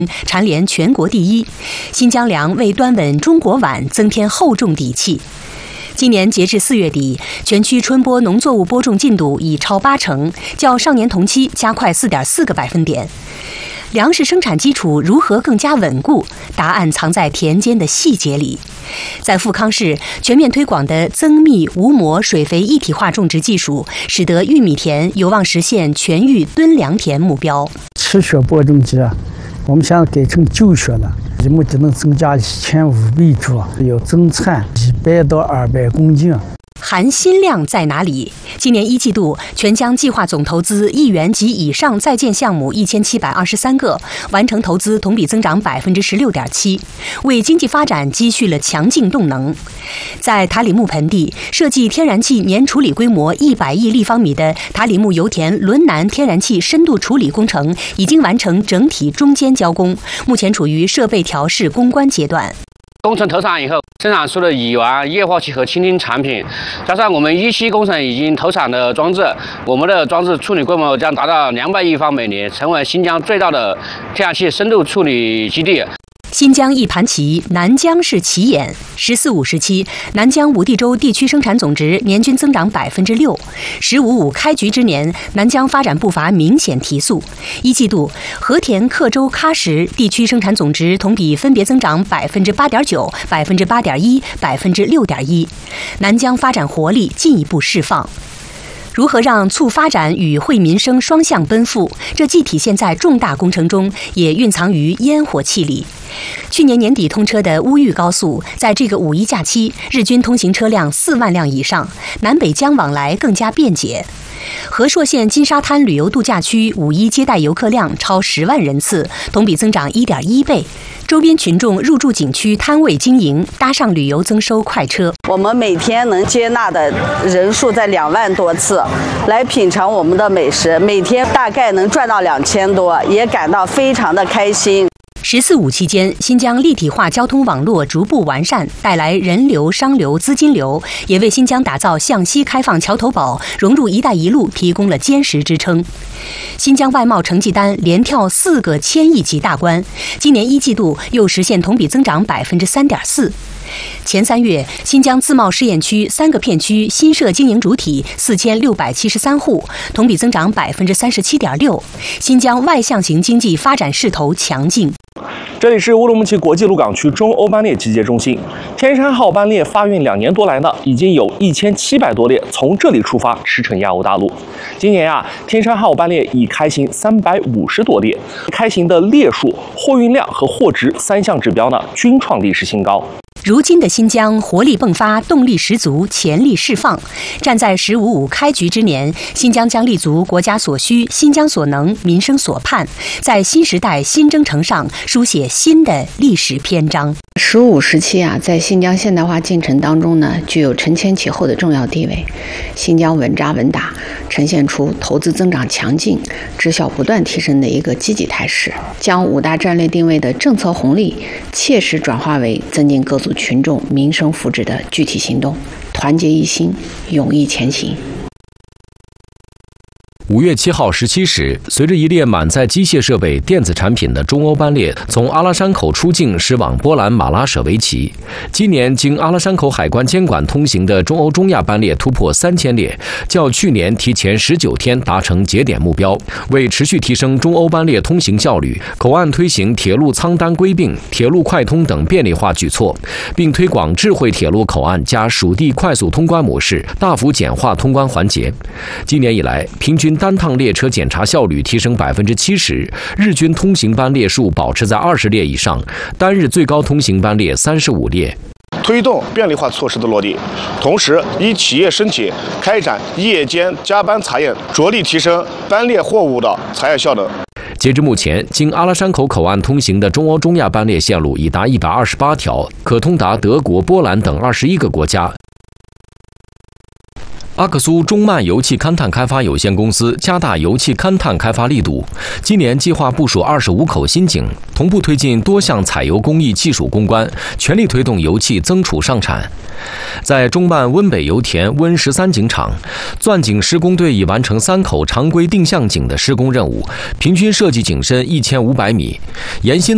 蝉联全国第一。新疆粮为端稳中国碗增添厚重底气。今年截至4月底，全区春播农作物播种进度已超80%，较上年同期加快4.4个百分点。粮食生产基础如何更加稳固？答案藏在田间的细节里。在富康市，全面推广的增密无膜水肥一体化种植技术，使得玉米田有望实现全域蹲良田目标。 7学播种机我们现在改成9学了，目的能增加1500株，要增产100到200公斤。 含金量在哪里？今年1季度，全疆计划总投资1亿元及以上在建项目1723个，完成投资同比增长16.7%，为经济发展积蓄了强劲动能。在塔里木盆地，设计天然气年处理规模100亿立方米的塔里木油田轮南天然气深度处理工程已经完成整体中间交工，目前处于设备调试攻关阶段。 工程投产以后，生产出了乙烷、液化气和氢产品，加上我们1期工程已经投产的装置，我们的装置处理规模将达到200亿方每年，成为新疆最大的天然气深度处理基地。 新疆一盘棋，南疆是棋眼。“14五”时期，南疆五地州地区生产总值年均增长6%。“15五”开局之年，南疆发展步伐明显提速。1季度，和田、克州、喀什地区生产总值同比分别增长8.9%、8.1%、6.1%。南疆发展活力进一步释放。如何让促发展与惠民生双向奔赴？这既体现在重大工程中，也蕴藏于烟火气里。去年年底通车的乌豫高速，在这个5一假期，日均通行车辆4万辆以上，南北疆往来更加便捷。和硕县金沙滩旅游度假区5一接待游客量超10万人次，同比增长1.1倍。周边群众入驻景区摊位经营，搭上旅游增收快车。 我们每天能接纳的人数在2万多次，来品尝我们的美食，每天大概能赚到2000多，也感到非常的开心。 “14五”期间，新疆立体化交通网络逐步完善，带来人流、商流、资金流，也为新疆打造向西开放桥头堡、融入“一带一路”提供了坚实支撑。新疆外贸成绩单连跳4个1000亿级大关，今年1季度又实现同比增长3.4%。前3月，新疆自贸试验区3个片区新设经营主体4673户，同比增长37.6%。新疆外向型经济发展势头强劲。 这里是乌鲁木齐国际陆港区中欧班列集结中心，天山号班列发运2年多来呢，已经有1700多列从这里出发驰骋亚欧大陆。今年天山号班列已开行350多列，开行的列数、货运量和货值3项指标呢均创历史新高。 如今的新疆活力迸发，动力十足，潜力释放。站在“15五”开局之年，新疆将立足国家所需、新疆所能、民生所盼，在新时代新征程上书写新的历史篇章。 “15五”时期在新疆现代化进程当中呢，具有承前启后的重要地位。新疆稳扎稳打，呈现出投资增长强劲、质效不断提升的一个积极态势，将5大战略定位的政策红利切实转化为增进各族群众民生福祉的具体行动，团结一心，勇毅前行。 5月7号17时，随着一列满载机械设备、电子产品的中欧班列从阿拉山口出境，驶往波兰马拉舍维奇。今年经阿拉山口海关监管通行的中欧中亚班列突破3000列，较去年提前19天达成节点目标。为持续提升中欧班列通行效率，口岸推行铁路仓单归并、铁路快通等便利化举措，并推广智慧铁路口岸加属地快速通关模式，大幅简化通关环节。今年以来，平均单趟列车检查效率提升70%，日均通行班列数保持在20列以上，单日最高通行班列35列。 推动便利化措施的落地，同时依企业申请开展夜间加班查验，着力提升班列货物的查验效能。 截至目前，经阿拉山口口岸通行的中欧中亚班列线路已达128条，可通达德国、波兰等21个国家。阿克苏中曼油气勘探开发有限公司加大油气勘探开发力度，今年计划部署25口新井，同步推进多项采油工艺技术攻关，全力推动油气增储上产。在中曼温北油田温13井场，钻井施工队已完成3口常规定向井的施工任务，平均设计井深1500米，沿新